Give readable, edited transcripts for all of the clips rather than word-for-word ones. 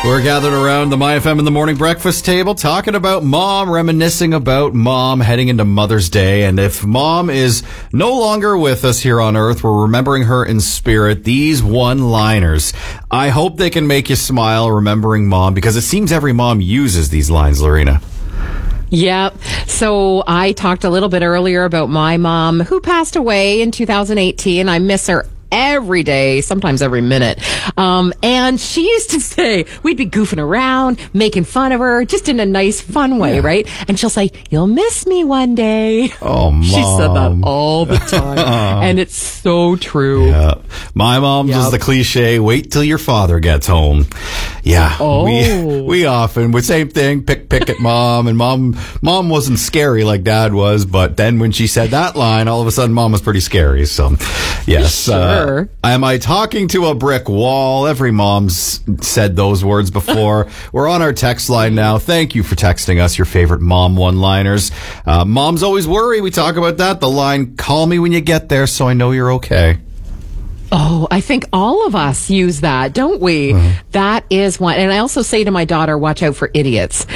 We're gathered around the My FM in the morning breakfast table talking about mom, reminiscing about mom, heading into Mother's Day. And if mom is no longer with us here on earth, we're remembering her in spirit. These one-liners. I hope they can make you smile remembering mom, because it seems every mom uses these lines, Lorena. Yeah. So I talked a little bit earlier about my mom who passed away in 2018. I miss her every day, sometimes every minute. And she used to say, we'd be goofing around, making fun of her, just in a nice, fun way, right? And she'll say, you'll miss me one day. Oh, Mom. She said that all the time. And it's so true. Yeah. My mom does the cliche, wait till your father gets home. Yeah. Oh. We often, with same thing, pick at mom. And mom wasn't scary like dad was, but then when she said that line, all of a sudden mom was pretty scary. So, yes. Sure. Am I talking to a brick wall? Every mom's said those words before. We're on our text line now. Thank you for texting us your favorite mom one-liners. Moms always worry. We talk about that. The line, call me when you get there so I know you're okay. Oh, I think all of us use that, don't we? That is one. And I also say to my daughter, watch out for idiots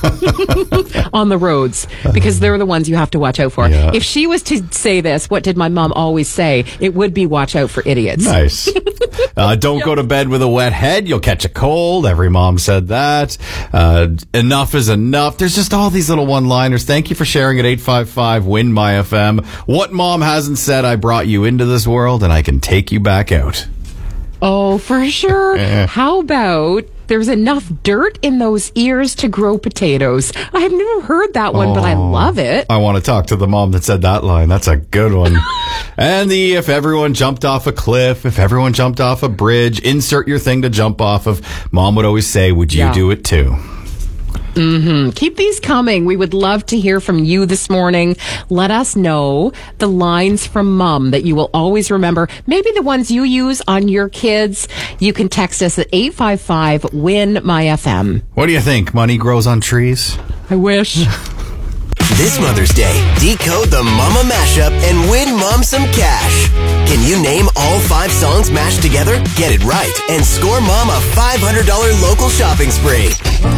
on the roads, because they're the ones you have to watch out for. Yeah. If she was to say this, what did my mom always say? It would be watch out for idiots. Nice. Don't go to bed with a wet head. You'll catch a cold. Every mom said that. Enough is enough. There's just all these little one-liners. Thank you for sharing at 855-WIN-MY-FM. What mom hasn't said? I brought you into this world and I can take you back out. Oh, for sure. How about there's enough dirt in those ears to grow potatoes? I've never heard that one, but I love it. I want to talk to the mom that said that line. That's a good one. And the if everyone jumped off a cliff, if everyone jumped off a bridge, insert your thing to jump off of. Mom would always say, would you do it too? Keep these coming. We would love to hear from you this morning. Let us know the lines from mom that you will always remember. Maybe the ones you use on your kids. You can text us at 855-WIN-MY-FM. What do you think? Money grows on trees? I wish. This Mother's Day, decode the Mama mashup and win Mom some cash. Can you name all 5 songs mashed together? Get it right and score Mom a $500 local shopping spree.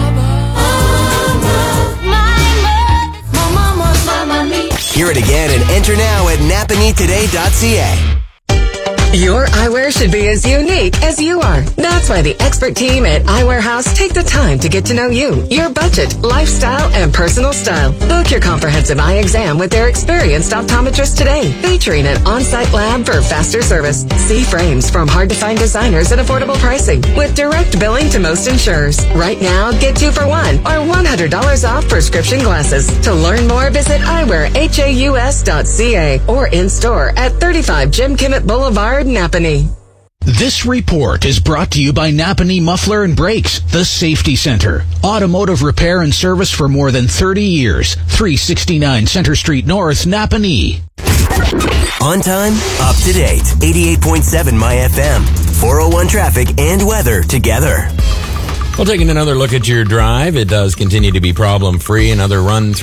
Hear it again and enter now at napanitoday.ca. Your eyewear should be as unique as you are. That's why the expert team at Eyewear House take the time to get to know you, your budget, lifestyle, and personal style. Book your comprehensive eye exam with their experienced optometrist today, featuring an on-site lab for faster service. See frames from hard-to-find designers at affordable pricing with direct billing to most insurers. Right now, get 2 for 1 or $100 off prescription glasses. To learn more, visit eyewearhaus.ca or in-store at 35 Jim Kimmett Boulevard, Napanee. This report is brought to you by Napanee Muffler and Brakes, the Safety Center. Automotive repair and service for more than 30 years. 369 Center Street North, Napanee. On time, up to date. 88.7 My FM. 401 traffic and weather together. Well, taking another look at your drive, it does continue to be problem-free. Another run through